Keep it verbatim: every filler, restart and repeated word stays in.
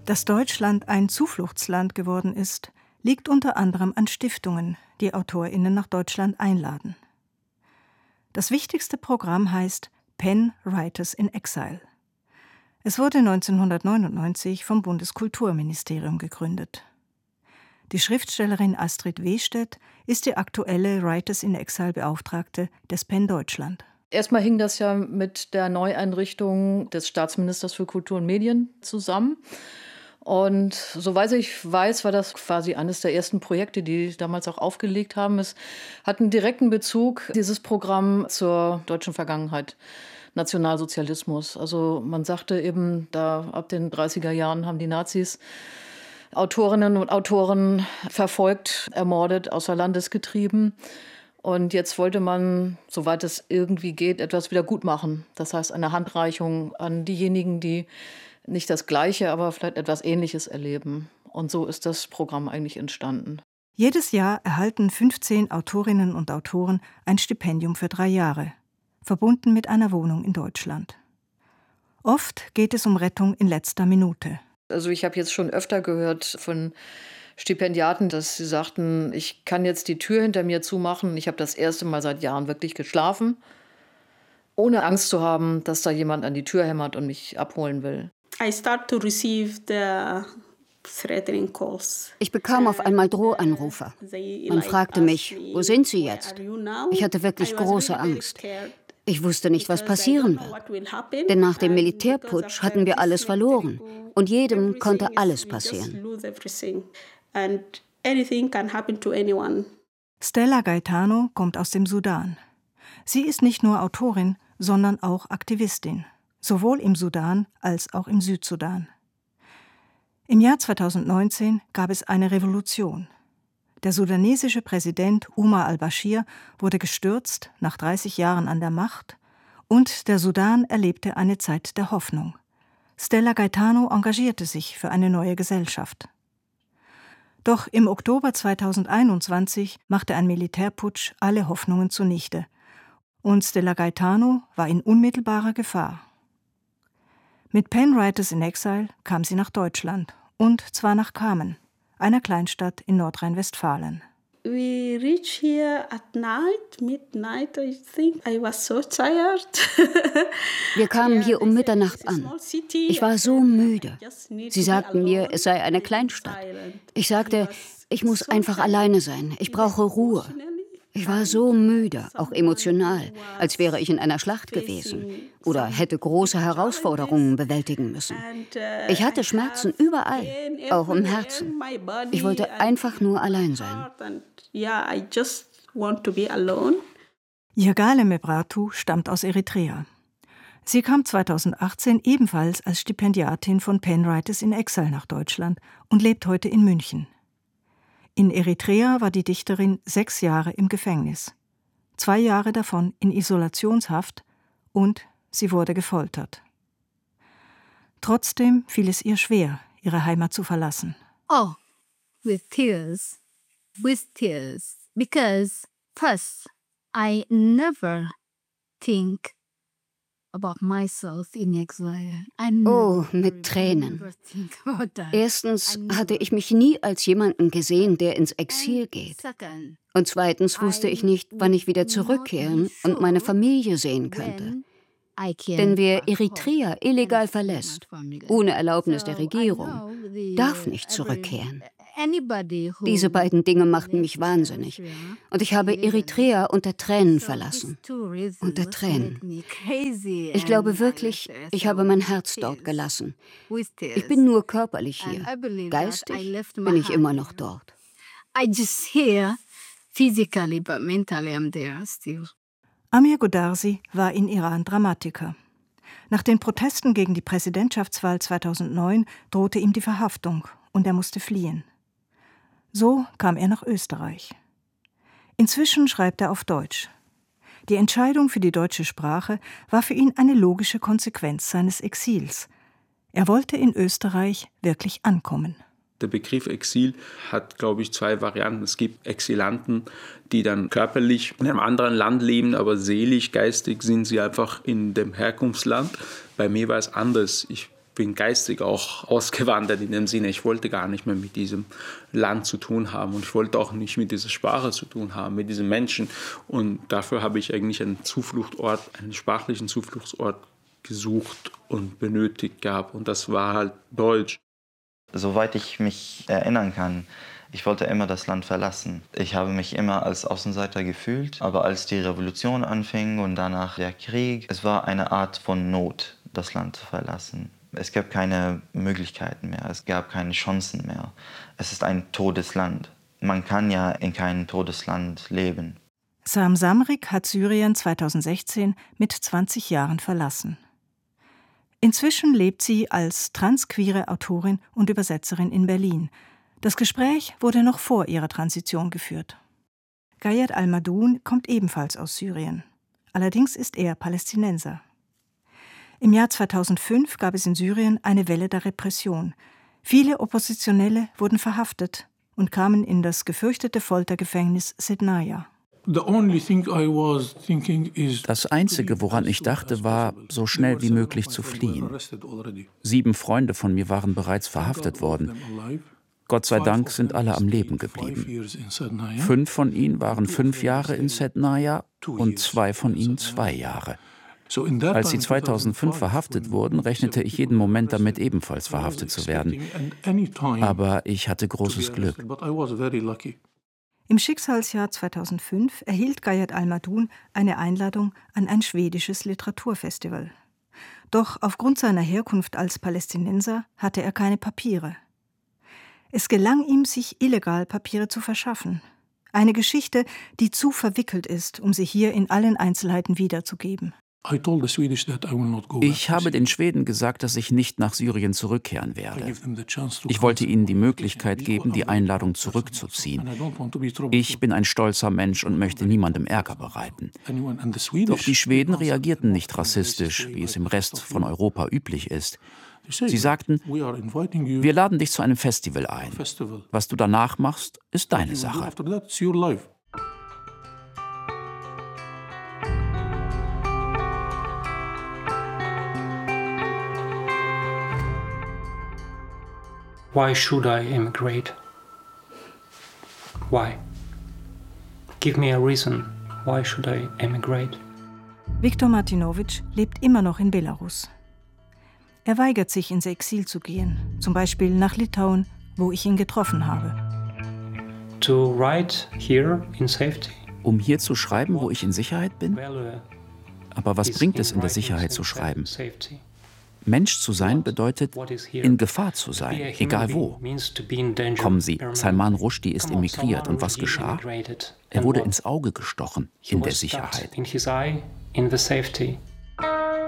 Dass Deutschland ein Zufluchtsland geworden ist, liegt unter anderem an Stiftungen, die AutorInnen nach Deutschland einladen. Das wichtigste Programm heißt Pen Writers in Exile. Es wurde neunzehnhundertneunundneunzig vom Bundeskulturministerium gegründet. Die Schriftstellerin Astrid Wehstedt ist die aktuelle Writers in Exile Beauftragte des Pen Deutschland. Erstmal hing das ja mit der Neueinrichtung des Staatsministers für Kultur und Medien zusammen. Und soweit ich weiß, war das quasi eines der ersten Projekte, die damals auch aufgelegt haben. Es hat einen direkten Bezug, dieses Programm, zur deutschen Vergangenheit, Nationalsozialismus. Also man sagte eben, da ab den dreißiger Jahren haben die Nazis Autorinnen und Autoren verfolgt, ermordet, außer Landes getrieben. Und jetzt wollte man, soweit es irgendwie geht, etwas wieder gut machen. Das heißt, eine Handreichung an diejenigen, die nicht das Gleiche, aber vielleicht etwas Ähnliches erleben. Und so ist das Programm eigentlich entstanden. Jedes Jahr erhalten fünfzehn Autorinnen und Autoren ein Stipendium für drei Jahre, verbunden mit einer Wohnung in Deutschland. Oft geht es um Rettung in letzter Minute. Also ich habe jetzt schon öfter gehört von Stipendiaten, dass sie sagten, ich kann jetzt die Tür hinter mir zumachen. Ich habe das erste Mal seit Jahren wirklich geschlafen, ohne Angst zu haben, dass da jemand an die Tür hämmert und mich abholen will. Ich bekam auf einmal Drohanrufe. Man fragte mich, wo sind Sie jetzt? Ich hatte wirklich große Angst. Ich wusste nicht, was passieren wird. Denn nach dem Militärputsch hatten wir alles verloren. Und jedem konnte alles passieren. Stella Gaetano kommt aus dem Sudan. Sie ist nicht nur Autorin, sondern auch Aktivistin, sowohl im Sudan als auch im Südsudan. Im Jahr zweitausendneunzehn gab es eine Revolution. Der sudanesische Präsident Umar al-Baschir wurde gestürzt, nach dreißig Jahren an der Macht, und der Sudan erlebte eine Zeit der Hoffnung. Stella Gaetano engagierte sich für eine neue Gesellschaft. Doch im Oktober zweitausendeinundzwanzig machte ein Militärputsch alle Hoffnungen zunichte. Und Stella Gaetano war in unmittelbarer Gefahr. Mit Pen Writers in Exile kam sie nach Deutschland, und zwar nach Kamen, einer Kleinstadt in Nordrhein-Westfalen. We reached here at night, midnight, I think. I was so tired. Wir kamen hier um Mitternacht an. Ich war so müde. Sie sagten mir, es sei eine Kleinstadt. Ich sagte, ich muss einfach alleine sein. Ich brauche Ruhe. Ich war so müde, auch emotional, als wäre ich in einer Schlacht gewesen oder hätte große Herausforderungen bewältigen müssen. Ich hatte Schmerzen überall, auch im Herzen. Ich wollte einfach nur allein sein. Yirgale Mebrahtu stammt aus Eritrea. Sie kam zweitausendachtzehn ebenfalls als Stipendiatin von Pen Writers in Exile nach Deutschland und lebt heute in München. In Eritrea war die Dichterin sechs Jahre im Gefängnis, zwei Jahre davon in Isolationshaft, und sie wurde gefoltert. Trotzdem fiel es ihr schwer, ihre Heimat zu verlassen. Oh, with tears, with tears, because first I never think about myself in exile. Oh, mit Tränen. Erstens hatte ich mich nie als jemanden gesehen, der ins Exil geht. Und zweitens wusste ich nicht, wann ich wieder zurückkehren und meine Familie sehen könnte. Denn wer Eritrea illegal verlässt, ohne Erlaubnis der Regierung, darf nicht zurückkehren. Diese beiden Dinge machten mich wahnsinnig. Und ich habe Eritrea unter Tränen verlassen. Unter Tränen. Ich glaube wirklich, ich habe mein Herz dort gelassen. Ich bin nur körperlich hier. Geistig bin ich immer noch dort. Amir Godarzi war in Iran Dramatiker. Nach den Protesten gegen die Präsidentschaftswahl zweitausendneun drohte ihm die Verhaftung und er musste fliehen. So kam er nach Österreich. Inzwischen schreibt er auf Deutsch. Die Entscheidung für die deutsche Sprache war für ihn eine logische Konsequenz seines Exils. Er wollte in Österreich wirklich ankommen. Der Begriff Exil hat, glaube ich, zwei Varianten. Es gibt Exilanten, die dann körperlich in einem anderen Land leben, aber seelisch, geistig sind sie einfach in dem Herkunftsland. Bei mir war es anders. Ich bin geistig auch ausgewandert in dem Sinne, ich wollte gar nicht mehr mit diesem Land zu tun haben und ich wollte auch nicht mit dieser Sprache zu tun haben, mit diesen Menschen. Und dafür habe ich eigentlich einen Zufluchtsort, einen sprachlichen Zufluchtsort gesucht und benötigt gehabt. Und das war halt Deutsch. Soweit ich mich erinnern kann, ich wollte immer das Land verlassen. Ich habe mich immer als Außenseiter gefühlt, aber als die Revolution anfing und danach der Krieg, es war eine Art von Not, das Land zu verlassen. Es gab keine Möglichkeiten mehr, es gab keine Chancen mehr. Es ist ein totes Land. Man kann ja in keinem totes Land leben. Sam Samrik hat Syrien zweitausendsechzehn mit zwanzig Jahren verlassen. Inzwischen lebt sie als transqueere Autorin und Übersetzerin in Berlin. Das Gespräch wurde noch vor ihrer Transition geführt. Gayed Al-Madun kommt ebenfalls aus Syrien. Allerdings ist er Palästinenser. Im Jahr zweitausendfünf gab es in Syrien eine Welle der Repression. Viele Oppositionelle wurden verhaftet und kamen in das gefürchtete Foltergefängnis Sednaya. Das Einzige, woran ich dachte, war, so schnell wie möglich zu fliehen. Sieben Freunde von mir waren bereits verhaftet worden. Gott sei Dank sind alle am Leben geblieben. Fünf von ihnen waren fünf Jahre in Sednaya und zwei von ihnen zwei Jahre. Als sie zweitausendfünf verhaftet wurden, rechnete ich jeden Moment damit, ebenfalls verhaftet zu werden. Aber ich hatte großes Glück. Im Schicksalsjahr zweitausendfünf erhielt Gayed Al-Madun eine Einladung an ein schwedisches Literaturfestival. Doch aufgrund seiner Herkunft als Palästinenser hatte er keine Papiere. Es gelang ihm, sich illegal Papiere zu verschaffen. Eine Geschichte, die zu verwickelt ist, um sie hier in allen Einzelheiten wiederzugeben. Ich habe den Schweden gesagt, dass ich nicht nach Syrien zurückkehren werde. Ich wollte ihnen die Möglichkeit geben, die Einladung zurückzuziehen. Ich bin ein stolzer Mensch und möchte niemandem Ärger bereiten. Doch die Schweden reagierten nicht rassistisch, wie es im Rest von Europa üblich ist. Sie sagten, wir laden dich zu einem Festival ein. Was du danach machst, ist deine Sache. Why should I emigrate? Why? Give me a reason. Why should I emigrate? Viktor Martinovich lebt immer noch in Belarus. Er weigert sich, ins Exil zu gehen, zum Beispiel nach Litauen, wo ich ihn getroffen habe. To write here in safety. Um hier zu schreiben, wo ich in Sicherheit bin? Aber was bringt es, in der Sicherheit zu schreiben? Mensch zu sein bedeutet, in Gefahr zu sein, egal wo. Kommen Sie, Salman Rushdie ist emigriert und was geschah? Er wurde ins Auge gestochen, in der Sicherheit.